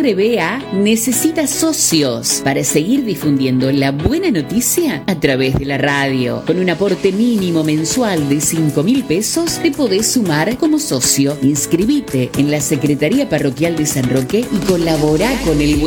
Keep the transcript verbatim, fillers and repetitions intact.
R B A necesita socios para seguir difundiendo la buena noticia a través de la radio. Con un aporte mínimo mensual de cinco mil pesos te podés sumar como socio. Inscribite en la Secretaría Parroquial de San Roque y colabora con el